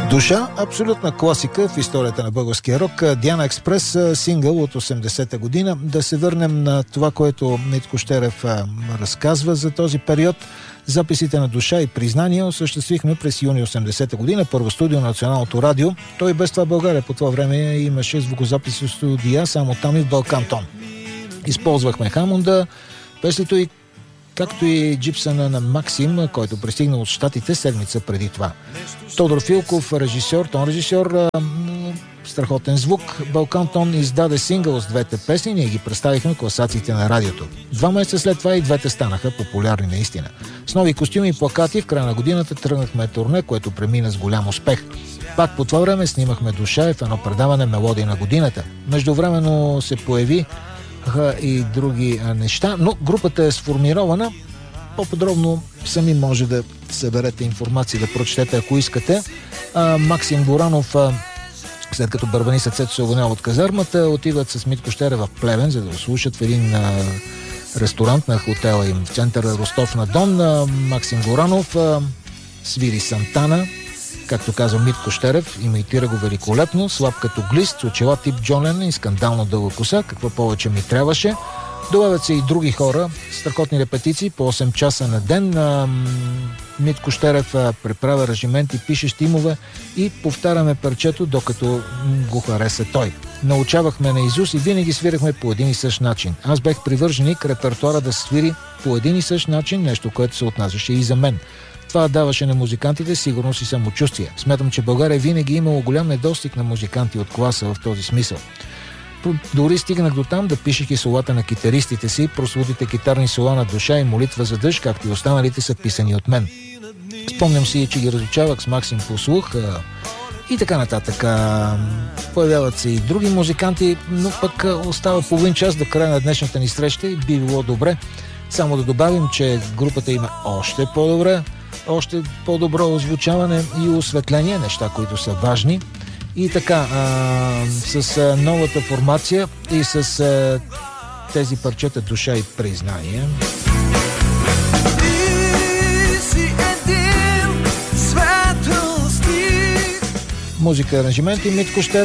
Душа, абсолютна класика в историята на българския рок. Диана Експрес, сингъл от 80-та година. Да се върнем на това, което Митко Щерев разказва за този период. Записите на Душа и признания осъществихме през юни 80-та година, първо студио на Националното радио. Той без това България по това време имаше звукозаписи студия само там и в Балкантон. Използвахме Хамонда, песлито и както и джипсъна на Максим, който пристигнал от Щатите седмица преди това. Тодор Филков, тон режисьор, страхотен звук. Балкантон издаде сингъл с двете песни, ние ги представихме в класациите на радиото. 2 месеца след това и двете станаха популярни наистина. С нови костюми и плакати в края на годината тръгнахме турне, което премина с голям успех. Пак по това време снимахме Душа в едно предаване Мелодии на годината. Междувременно се появи и други неща, но групата е сформирована. По-подробно сами може да съберете информация, да прочетете, ако искате. Максим Горанов, след като Бърбаниса Цецо се уволнява от казармата, отиват с Митко Щерев в Плевен, за да слушат в един ресторант на хотела им в центъра Ростов на Дон. Максим Горанов свири Сантана, както казва Митко Щерев, имитира го великолепно, слаб като глист, очила тип Джон Ленън и скандално дълга коса, какво повече ми трябваше. Добавят се и други хора, страхотни репетиции по 8 часа на ден. Митко Щерев преправя аранжименти, пише щимове и повтаряме парчето, докато го хареса той. Научавахме наизуст и винаги свирахме по един и същ начин. Аз бех привърженик репертуара да свири по един и същ начин, нещо, което се отнасяше и за мен. Това даваше на музикантите сигурност и самочувствие. Смятам, че България винаги е имало голям недостиг на музиканти от класа в този смисъл. Дори стигнах до там да пишех и солата на китаристите си, прословутите китарни сола на Душа и Молитва за дъжд, както и останалите са писани от мен. Спомням си, че ги разучавах с Максим по слух и така нататък. Появяват се и други музиканти, но пък остава половин час до края на днешната ни среща и би било добре само да добавим, че групата има още по-добро озвучаване и осветление, неща, които са важни. И така, с новата формация и с тези парчета Душа и признание. Музика, аранжименти Митко Щерев.